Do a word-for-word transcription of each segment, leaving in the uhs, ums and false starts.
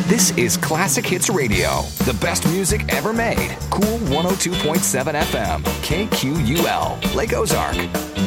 This is Classic Hits Radio, the best music ever made. Cool one oh two point seven F M, K Q U L, Lake Ozark.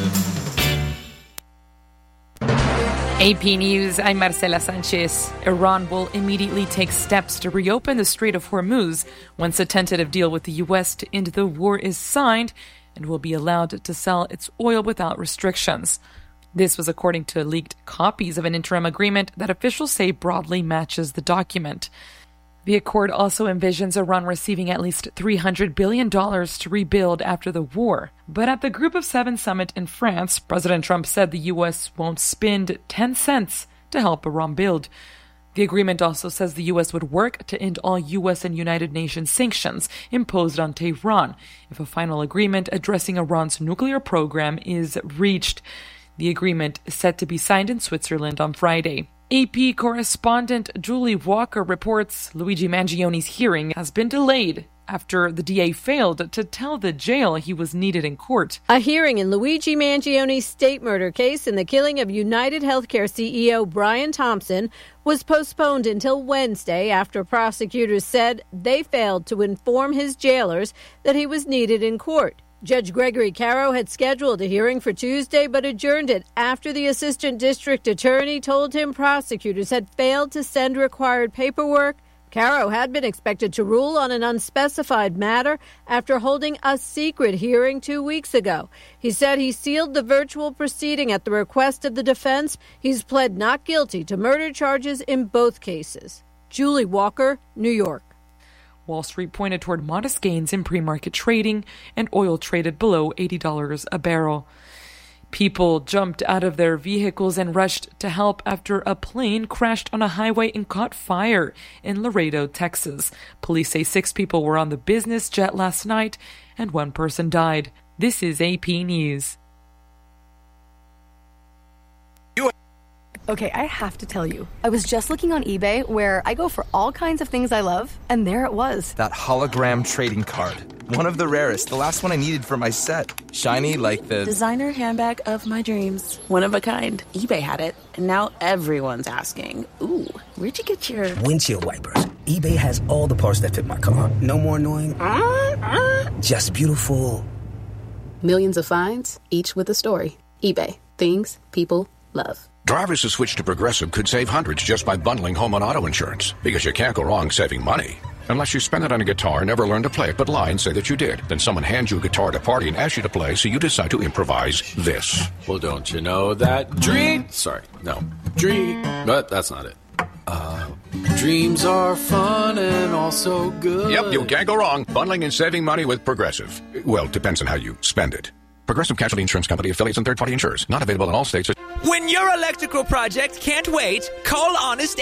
A P News, I'm Marcela Sanchez. Iran will immediately take steps to reopen the Strait of Hormuz once a tentative deal with the U S to end the war is signed and will be allowed to sell its oil without restrictions. This was according to leaked copies of an interim agreement that officials say broadly matches the document. The accord also envisions Iran receiving at least three hundred billion dollars to rebuild after the war. But at the Group of Seven summit in France, President Trump said the U S won't spend ten cents to help Iran build. The agreement also says the U S would work to end all U S and United Nations sanctions imposed on Tehran if a final agreement addressing Iran's nuclear program is reached. The agreement is set to be signed in Switzerland on Friday. A P correspondent Julie Walker reports Luigi Mangioni's hearing has been delayed after the D A failed to tell the jail he was needed in court. A hearing in Luigi Mangioni's state murder case in the killing of United Healthcare C E O Brian Thompson was postponed until Wednesday after prosecutors said they failed to inform his jailers that he was needed in court. Judge Gregory Caro had scheduled a hearing for Tuesday but adjourned it after the assistant district attorney told him prosecutors had failed to send required paperwork. Caro had been expected to rule on an unspecified matter after holding a secret hearing two weeks ago. He said he sealed the virtual proceeding at the request of the defense. He's pled not guilty to murder charges in both cases. Julie Walker, New York. Wall Street pointed toward modest gains in pre-market trading, and oil traded below eighty dollars a barrel. People jumped out of their vehicles and rushed to help after a plane crashed on a highway and caught fire in Laredo, Texas. Police say six people were on the business jet last night, and one person died. This is A P News. Okay, I have to tell you, I was just looking on eBay where I go for all kinds of things I love, and there it was. That hologram trading card. One of the rarest, the last one I needed for my set. Shiny like the... designer handbag of my dreams. One of a kind. eBay had it, and now everyone's asking, ooh, where'd you get your... windshield wipers. eBay has all the parts that fit my car. No more annoying... just beautiful. Millions of finds, each with a story. eBay. Things people love. Drivers who switch to Progressive could save hundreds just by bundling home and auto insurance. Because you can't go wrong saving money. Unless you spend it on a guitar and never learn to play it, but lie and say that you did. Then someone hands you a guitar at a party and asks you to play, so you decide to improvise this. Well, don't you know that dream... Sorry, no. Dream... But that's not it. Uh, dreams are fun and also good. Yep, you can't go wrong. Bundling and saving money with Progressive. Well, depends on how you spend it. Progressive Casualty Insurance Company, affiliates, and third-party insurers. Not available in all states. When your electrical project can't wait, call Honest